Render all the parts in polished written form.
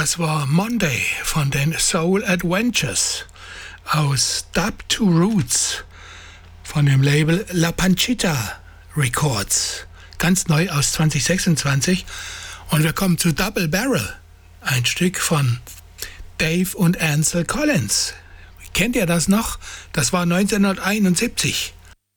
Das war Monday von den Soul Adventures aus Dub to Roots von dem Label La Panchita Records. Ganz neu aus 2026. Und wir kommen zu Double Barrel. Ein Stück von Dave und Ansel Collins. Kennt ihr das noch? Das war 1971.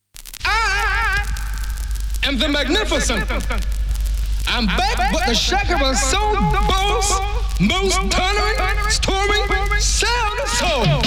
I am the Magnificent. I'm back with the Shakira Soul Boss, most thundering, storming, sound of soul.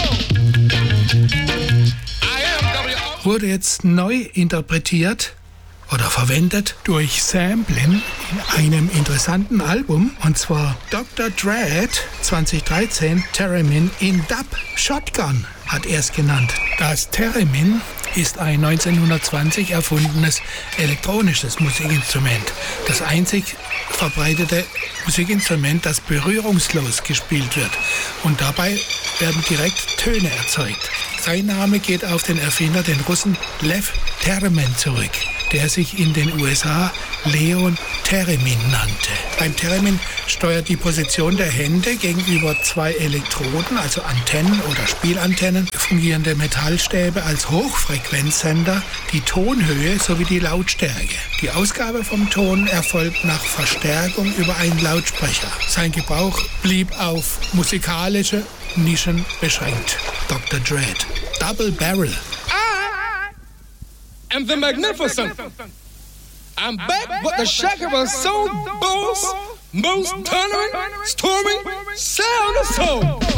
Wurde jetzt neu interpretiert oder verwendet durch Sampling in einem interessanten Album, und zwar Dr. Dread 2013, Theremin in Dub Shotgun hat er es genannt. Das Theremin ist ein 1920 erfundenes elektronisches Musikinstrument. Das einzig verbreitete Musikinstrument, das berührungslos gespielt wird. Und dabei werden direkt Töne erzeugt. Sein Name geht auf den Erfinder, den Russen Lev Theremin, zurück, der sich in den USA Leon Theremin nannte. Beim Theremin steuert die Position der Hände gegenüber zwei Elektroden, also Antennen oder Spielantennen, fungierende Metallstäbe als Hochfrequenzsender, die Tonhöhe sowie die Lautstärke. Die Ausgabe vom Ton erfolgt nach Verstärkung über einen Lautsprecher. Sein Gebrauch blieb auf musikalische Nischen beschränkt. Dr. Dread. Double Barrel. I am the Magnificent. I'm back with the Shakira Soul Boss, most thundering, storming, sound of soul.